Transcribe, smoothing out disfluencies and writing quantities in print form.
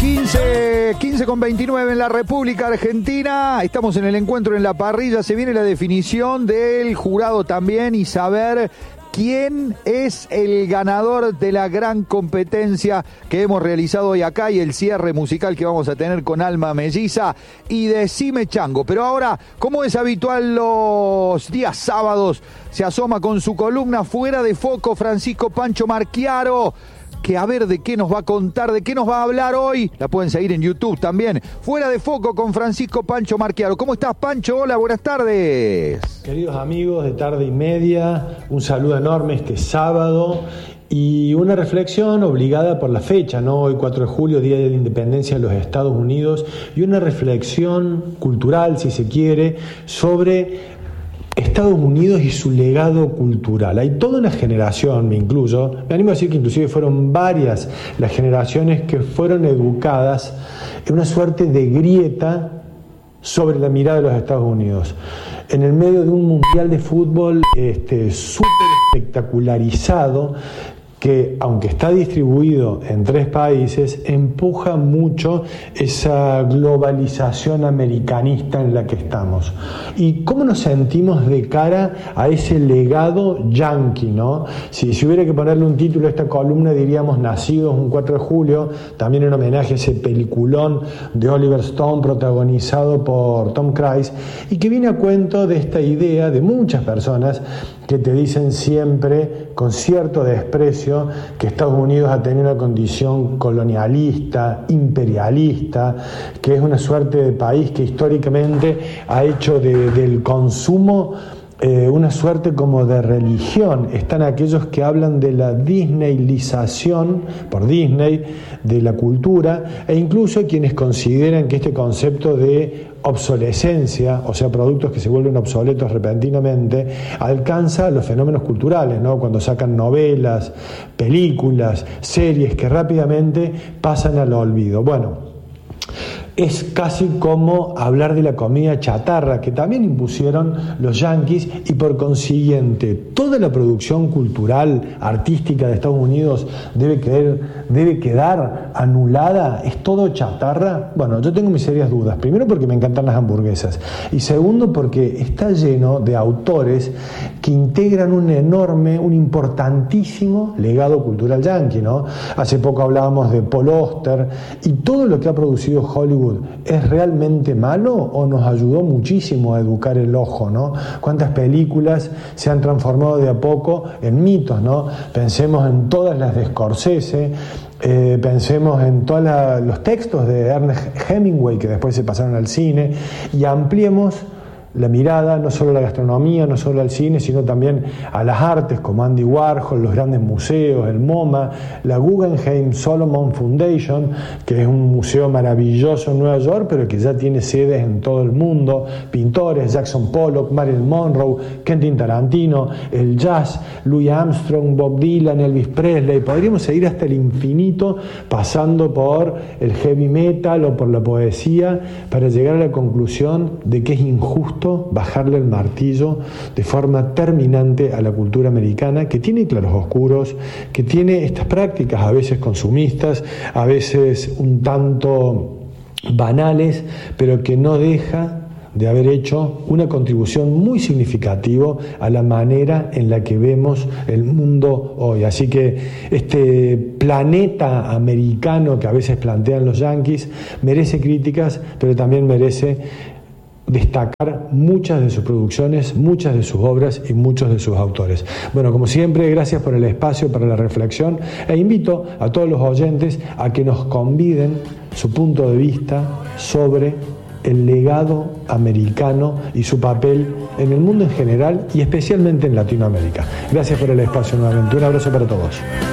15:29 en la República Argentina. Estamos en el encuentro en la parrilla. Se viene la definición del jurado también y saber quién es el ganador de la gran competencia que hemos realizado hoy acá y el cierre musical que vamos a tener con Alma Melliza y Decime Chango. Pero ahora, como es habitual los días sábados, se asoma con su columna Fuera de Foco Francisco Pancho Marchiaro, que a ver de qué nos va a contar, de qué nos va a hablar hoy. La pueden seguir en YouTube también. Fuera de Foco con Francisco Pancho Marchiaro. ¿Cómo estás, Pancho? Hola, buenas tardes. Queridos amigos de Tarde y Media, un saludo enorme este sábado y una reflexión obligada por la fecha, ¿no? Hoy 4 de julio, Día de la Independencia de los Estados Unidos, y una reflexión cultural, si se quiere, sobre Estados Unidos y su legado cultural. Hay toda una generación, me incluyo, me animo a decir que inclusive fueron varias las generaciones que fueron educadas en una suerte de grieta sobre la mirada de los Estados Unidos. En el medio de un mundial de fútbol súper espectacularizado, que aunque está distribuido en 3 países, empuja mucho esa globalización americanista en la que estamos. ¿Y cómo nos sentimos de cara a ese legado yanqui, no? Si hubiera que ponerle un título a esta columna, diríamos Nacidos un 4 de julio, también en homenaje a ese peliculón de Oliver Stone protagonizado por Tom Cruise, y que viene a cuento de esta idea de muchas personas que te dicen siempre, con cierto desprecio, que Estados Unidos ha tenido una condición colonialista, imperialista, que es una suerte de país que históricamente ha hecho del consumo una suerte como de religión. Están aquellos que hablan de la disneylización, por Disney, de la cultura, e incluso quienes consideran que este concepto de obsolescencia, o sea, productos que se vuelven obsoletos repentinamente, alcanza los fenómenos culturales, ¿no? Cuando sacan novelas, películas, series que rápidamente pasan al olvido. Bueno, es casi como hablar de la comida chatarra que también impusieron los yanquis, y por consiguiente toda la producción cultural, artística de Estados Unidos debe quedar anulada. ¿Es todo chatarra? Bueno, yo tengo mis serias dudas. Primero porque me encantan las hamburguesas, y segundo porque está lleno de autores que integran un importantísimo legado cultural yanqui, ¿no? Hace poco hablábamos de Paul Auster, y todo lo que ha producido Hollywood, ¿es realmente malo o nos ayudó muchísimo a educar el ojo, ¿no? ¿Cuántas películas se han transformado de a poco en mitos, ¿no? Pensemos en todas las de Scorsese, pensemos en todos los textos de Ernest Hemingway que después se pasaron al cine, y ampliemos la mirada no solo a la gastronomía, no solo al cine, sino también a las artes como Andy Warhol, los grandes museos, el MoMA, la Guggenheim Solomon Foundation, que es un museo maravilloso en Nueva York, pero que ya tiene sedes en todo el mundo, pintores, Jackson Pollock, Marilyn Monroe, Quentin Tarantino, el jazz, Louis Armstrong, Bob Dylan, Elvis Presley. Podríamos seguir hasta el infinito, pasando por el heavy metal o por la poesía, para llegar a la conclusión de que es injusto bajarle el martillo de forma terminante a la cultura americana, que tiene claroscuros, que tiene estas prácticas a veces consumistas, a veces un tanto banales, pero que no deja de haber hecho una contribución muy significativa a la manera en la que vemos el mundo hoy. Así que este planeta americano que a veces plantean los yanquis merece críticas, pero también merece destacar muchas de sus producciones, muchas de sus obras y muchos de sus autores. Bueno, como siempre, gracias por el espacio para la reflexión, e invito a todos los oyentes a que nos conviden su punto de vista sobre el legado americano y su papel en el mundo en general y especialmente en Latinoamérica. Gracias por el espacio nuevamente. Un abrazo para todos.